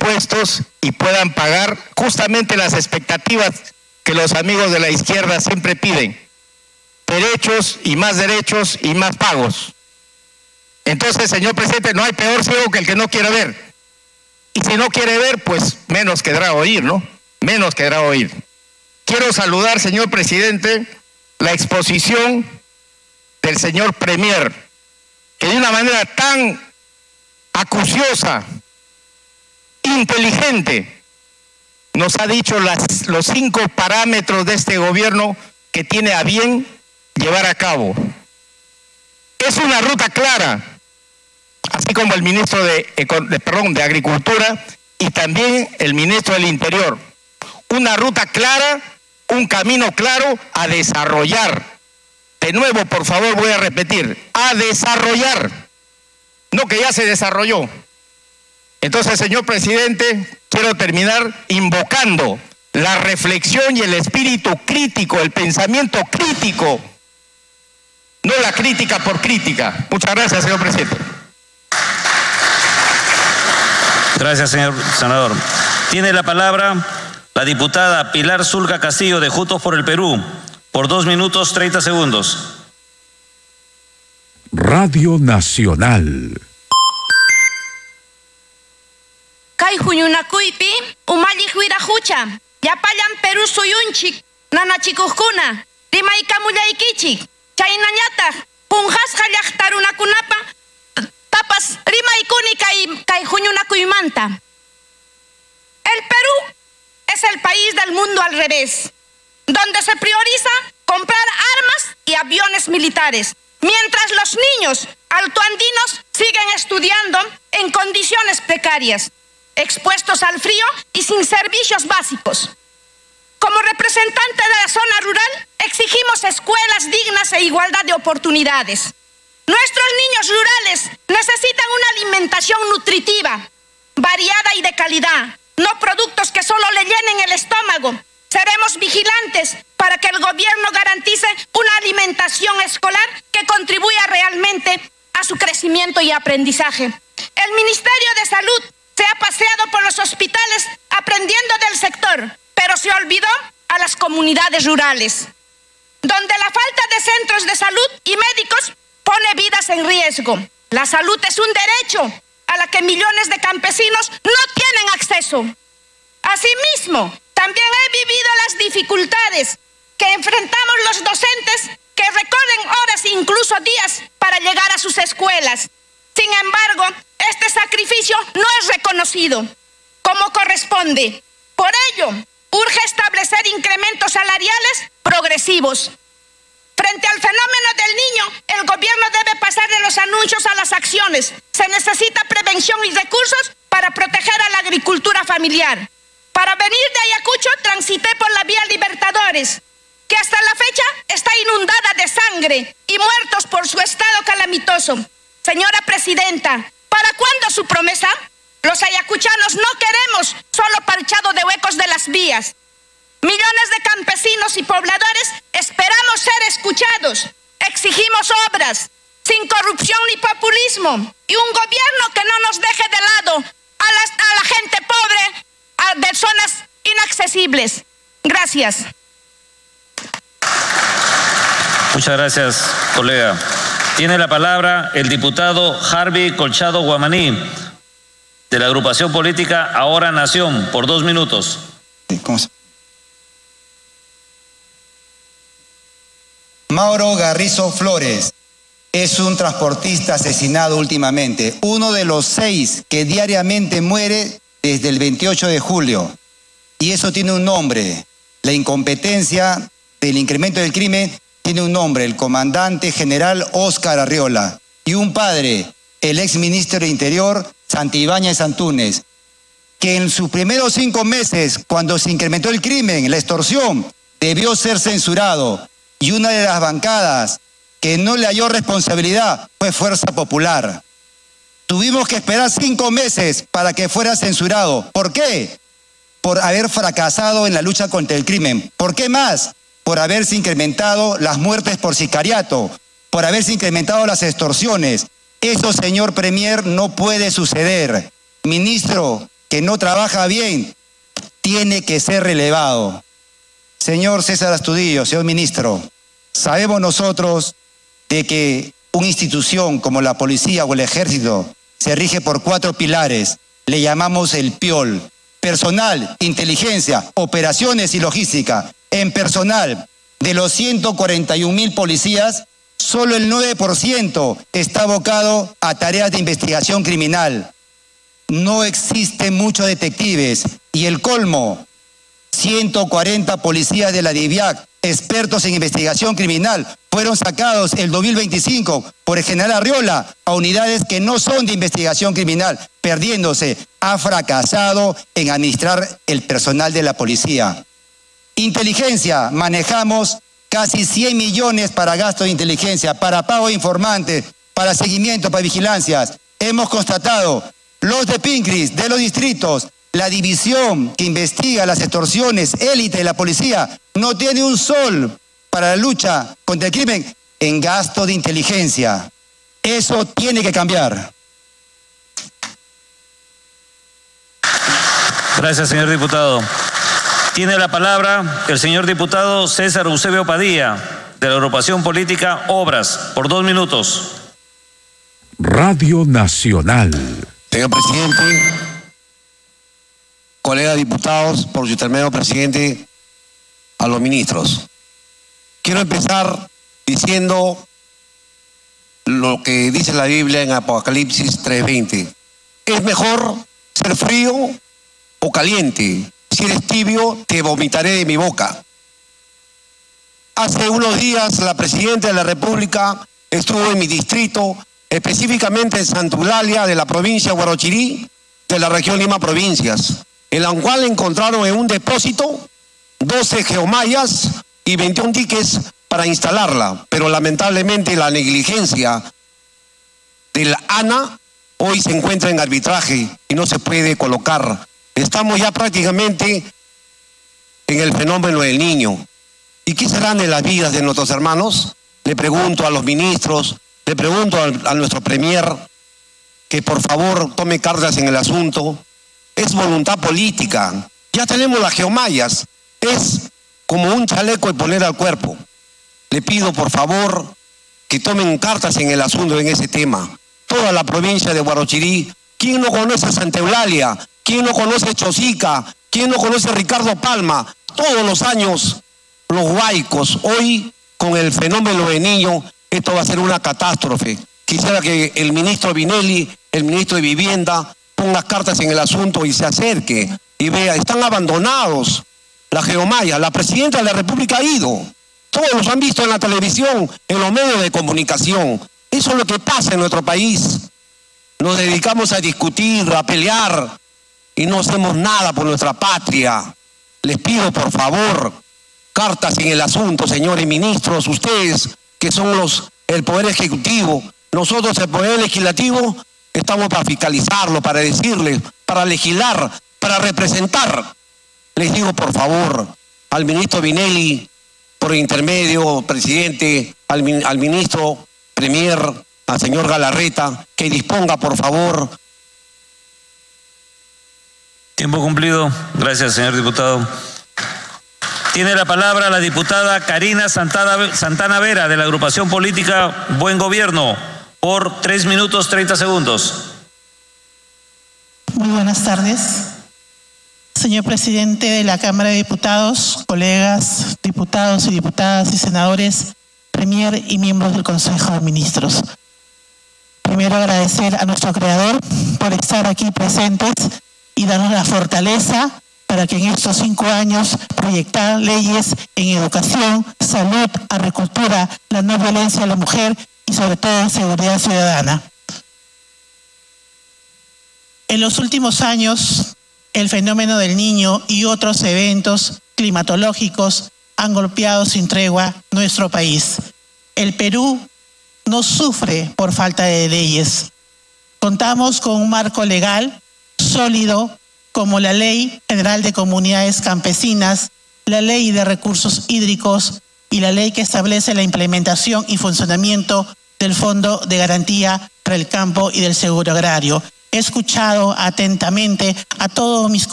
impuestos y puedan pagar justamente las expectativas que los amigos de la izquierda siempre piden: derechos y más pagos. Entonces, señor presidente, no hay peor ciego que el que no quiere ver. Y si no quiere ver, pues menos quedará oír, ¿no? Menos quedará oír. Quiero saludar, señor presidente, la exposición del señor Premier, que de una manera tan acuciosa, inteligente, nos ha dicho los 5 parámetros de este gobierno que tiene a bien llevar a cabo. Es una ruta clara, así como el ministro de Agricultura y también el ministro del Interior. Una ruta clara, un camino claro a desarrollar. De nuevo, por favor, voy a repetir: a desarrollar, no que ya se desarrolló. Entonces, señor presidente, quiero terminar invocando la reflexión y el espíritu crítico, el pensamiento crítico, no la crítica por crítica. Muchas gracias, señor presidente. Gracias, señor senador. Tiene la palabra la diputada Pilar Zulca Castillo, de Juntos por el Perú, por 2 minutos 30 segundos. Radio Nacional. Kay huñunakuypi umalli huirahucha yapallan Perú suyunchik nanachikuskuna rimaykamullaykichik chaynañataq punjasqa llaqta runakunapa tapas rimaykuni kay huñunakuymanta. El Perú es el país del mundo al revés, donde se prioriza comprar armas y aviones militares, mientras los niños altoandinos siguen estudiando en condiciones precarias, expuestos al frío y sin servicios básicos. Como representante de la zona rural, exigimos escuelas dignas e igualdad de oportunidades. Nuestros niños rurales necesitan una alimentación nutritiva, variada y de calidad, no productos que solo le llenen el estómago. Seremos vigilantes para que el gobierno garantice una alimentación escolar que contribuya realmente a su crecimiento y aprendizaje. El Ministerio de Salud se ha paseado por los hospitales aprendiendo del sector, pero se olvidó a las comunidades rurales, donde la falta de centros de salud y médicos pone vidas en riesgo. La salud es un derecho a la que millones de campesinos no tienen acceso. Asimismo, también he vivido las dificultades que enfrentamos los docentes que recorren horas e incluso días para llegar a sus escuelas. Sin embargo, este sacrificio no es reconocido como corresponde. Por ello, urge establecer incrementos salariales progresivos. Frente al fenómeno del niño, el gobierno debe pasar de los anuncios a las acciones. Se necesita prevención y recursos para proteger a la agricultura familiar. Para venir de Ayacucho, transité por la vía Libertadores, que hasta la fecha está inundada de sangre y muertos por su estado calamitoso. Señora presidenta, ¿para cuándo su promesa? Los ayacuchanos no queremos solo parchado de huecos de las vías. Millones de campesinos y pobladores esperamos ser escuchados. Exigimos obras, sin corrupción ni populismo, y un gobierno que no nos deje de lado a la gente pobre de zonas inaccesibles. Gracias. Muchas gracias, colega. Tiene la palabra el diputado Harvey Colchado Guamaní, de la agrupación política Ahora Nación, por 2 minutos. Mauro Garrizo Flores es un transportista asesinado últimamente, uno de los 6 que diariamente muere desde el 28 de julio. Y eso tiene un nombre. La incompetencia del incremento del crimen tiene un nombre: el comandante general Óscar Arriola. Y un padre, el ex ministro de Interior, Santibáñez Antúnez, que en sus primeros 5 meses, cuando se incrementó el crimen, la extorsión, debió ser censurado. Y una de las bancadas que no le halló responsabilidad fue Fuerza Popular. Tuvimos que esperar 5 meses para que fuera censurado. ¿Por qué? Por haber fracasado en la lucha contra el crimen. ¿Por qué más? Por haberse incrementado las muertes por sicariato, por haberse incrementado las extorsiones. Eso, señor Premier, no puede suceder. Ministro, que no trabaja bien tiene que ser relevado. Señor César Astudillo, señor ministro, sabemos nosotros de que una institución como la policía o el ejército se rige por 4 pilares. Le llamamos el PIOL: personal, inteligencia, operaciones y logística. En personal, de los 141,000 policías, solo el 9% está abocado a tareas de investigación criminal. No existen muchos detectives. Y el colmo, 140 policías de la DIVIAC, expertos en investigación criminal, fueron sacados el 2025 por el general Arriola a unidades que no son de investigación criminal, perdiéndose. Ha fracasado en administrar el personal de la policía. Inteligencia, manejamos casi 100 millones para gasto de inteligencia, para pago de informantes, para seguimiento, para vigilancias. Hemos constatado los de Pincris, de los distritos, la división que investiga las extorsiones, élite de la policía, no tiene un sol para la lucha contra el crimen en gasto de inteligencia. Eso tiene que cambiar. Gracias, señor diputado. Tiene la palabra el señor diputado César Eusebio Padilla, de la agrupación política Obras, por 2 minutos. Radio Nacional. Señor presidente, colegas diputados, por su intermedio, presidente, a los ministros. Quiero empezar diciendo lo que dice la Biblia en Apocalipsis 3:20. Es mejor ser frío o caliente. Si eres tibio, te vomitaré de mi boca. Hace unos días la presidenta de la República estuvo en mi distrito, específicamente en Santa Eulalia de la provincia de Huarochirí, de la región Lima Provincias, en la cual encontraron en un depósito 12 geomallas y 21 diques para instalarla, pero lamentablemente la negligencia del ANA hoy se encuentra en arbitraje y no se puede colocar. Estamos ya prácticamente en el fenómeno del Niño. ¿Y qué serán de las vidas de nuestros hermanos? Le pregunto a los ministros, le pregunto a nuestro premier que por favor tome cartas en el asunto. Es voluntad política. Ya tenemos las geomallas. Es como un chaleco de poner al cuerpo. Le pido por favor que tomen cartas en el asunto en ese tema. Toda la provincia de Huarochirí. ¿Quién no conoce Santa Eulalia? ¿Quién no conoce Chosica? ¿Quién no conoce Ricardo Palma? Todos los años los huaicos. Hoy con el fenómeno de Niño esto va a ser una catástrofe. Quisiera que el ministro Vinelli, el ministro de Vivienda, ponga cartas en el asunto y se acerque y vea, están abandonados las geomallas. La presidenta de la República ha ido. Todos los han visto en la televisión, en los medios de comunicación. Eso es lo que pasa en nuestro país. Nos dedicamos a discutir, a pelear y no hacemos nada por nuestra patria. Les pido por favor cartas en el asunto, señores ministros, ustedes que son el Poder Ejecutivo. Nosotros, el Poder Legislativo, estamos para fiscalizarlo, para decirles, para legislar, para representar. Les digo por favor al ministro Vinelli, por intermedio, presidente, al ministro premier, al señor Galarreta, que disponga por favor. Tiempo cumplido. Gracias, señor diputado. Tiene la palabra la diputada Karina Santana Vera, de la agrupación política Buen Gobierno, por 3 minutos 30 segundos. Muy buenas tardes. Señor presidente de la Cámara de Diputados, colegas diputados y diputadas y senadores, premier y miembros del Consejo de Ministros. Primero agradecer a nuestro creador por estar aquí presentes y darnos la fortaleza para que en estos 5 años proyectar leyes en educación, salud, agricultura, la no violencia a la mujer y sobre todo seguridad ciudadana. En los últimos años, el fenómeno del Niño y otros eventos climatológicos han golpeado sin tregua nuestro país. El Perú no sufre por falta de leyes. Contamos con un marco legal sólido como la Ley General de Comunidades Campesinas, la Ley de Recursos Hídricos y la ley que establece la implementación y funcionamiento del Fondo de Garantía para el Campo y del Seguro Agrario. he escuchado atentamente a todos mis